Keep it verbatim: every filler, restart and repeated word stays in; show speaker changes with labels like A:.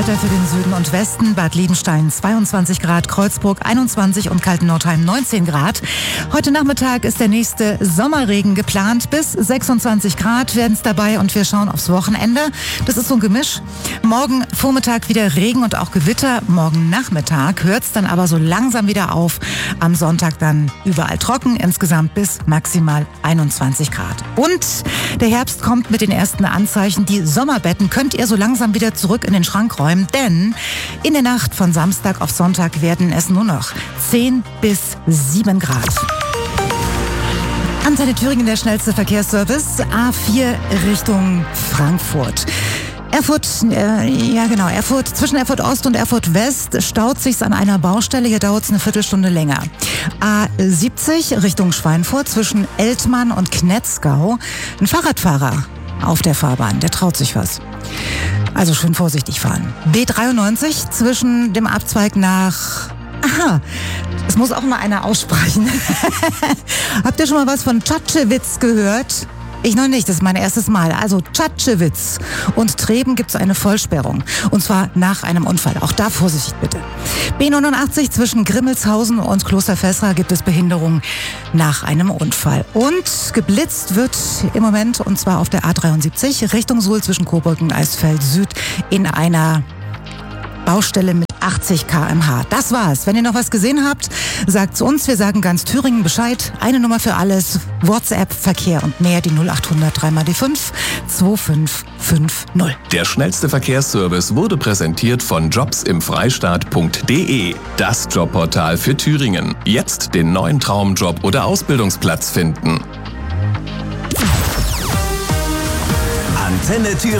A: Wetter für den Süden und Westen: Bad Liebenstein zweiundzwanzig Grad, Kreuzburg einundzwanzig und Kaltennordheim neunzehn Grad. Heute Nachmittag ist der nächste Sommerregen geplant. Bis sechsundzwanzig Grad werden es dabei und wir schauen aufs Wochenende. Das ist so ein Gemisch. Morgen Vormittag wieder Regen und auch Gewitter. Morgen Nachmittag hört es dann aber so langsam wieder auf. Am Sonntag dann überall trocken, insgesamt bis maximal einundzwanzig Grad. Und der Herbst kommt mit den ersten Anzeichen. Die Sommerbetten könnt ihr so langsam wieder zurück in den Schrank räumen. Denn in der Nacht von Samstag auf Sonntag werden es nur noch zehn bis sieben Grad. Antenne Thüringen, der schnellste Verkehrsservice. A vier Richtung Frankfurt. Erfurt, äh, ja genau, Erfurt, zwischen Erfurt Ost und Erfurt West staut sich's an einer Baustelle. Hier dauert es eine Viertelstunde länger. A siebzig Richtung Schweinfurt zwischen Eltmann und Knetzgau. Ein Fahrradfahrer auf der Fahrbahn, der traut sich was. Also schön vorsichtig fahren. B dreiundneunzig zwischen dem Abzweig nach... Aha, das muss auch mal einer aussprechen. Habt ihr schon mal was von Tschatschewitz gehört? Ich noch nicht, das ist mein erstes Mal. Also Tschatschewitz und Treben gibt es eine Vollsperrung. Und zwar nach einem Unfall. Auch da Vorsicht bitte. B neunundachtzig zwischen Grimmelshausen und Klosterfessra gibt es Behinderung nach einem Unfall. Und geblitzt wird im Moment, und zwar auf der A dreiundsiebzig Richtung Suhl zwischen Coburg und Eisfeld Süd in einer Baustelle mit achtzig Kilometer pro Stunde. Das war's. Wenn ihr noch was gesehen habt, sagt's uns. Wir sagen ganz Thüringen Bescheid. Eine Nummer für alles. WhatsApp, Verkehr und mehr. Die null achthundert drei mal die fünf zwei fünf fünf null.
B: Der schnellste Verkehrsservice wurde präsentiert von jobs im freistaat punkt de. Das Jobportal für Thüringen. Jetzt den neuen Traumjob oder Ausbildungsplatz finden.
C: Antenne Thüringen.